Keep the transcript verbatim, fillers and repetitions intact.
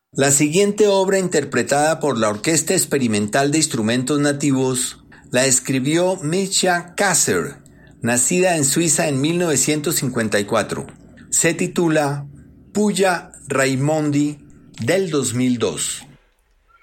La siguiente obra, interpretada por la Orquesta Experimental de Instrumentos Nativos, la escribió Mitja Kaiser, nacida en Suiza en mil novecientos cincuenta y cuatro. Se titula Puja Raimondi del dos mil dos.